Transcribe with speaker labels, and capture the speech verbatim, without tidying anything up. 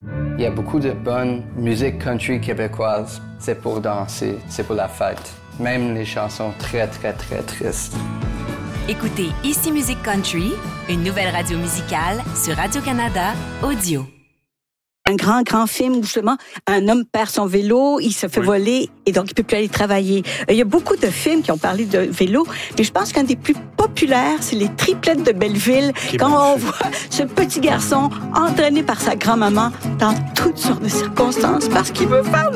Speaker 1: Il y a beaucoup de bonne musique country québécoise. C'est pour danser, c'est pour la fête. Même les chansons très, très, très tristes.
Speaker 2: Écoutez Ici Musique Country, une nouvelle radio musicale sur Radio-Canada Audio.
Speaker 3: Un grand, grand film où justement un homme perd son vélo, il se fait oui. voler et donc il peut plus aller travailler. Il y a beaucoup de films qui ont parlé de vélo, mais je pense qu'un des plus populaires, c'est Les Triplettes de Belleville. Qui quand on voit ce petit garçon entraîné par sa grand-maman dans toutes sortes de circonstances parce qu'il veut faire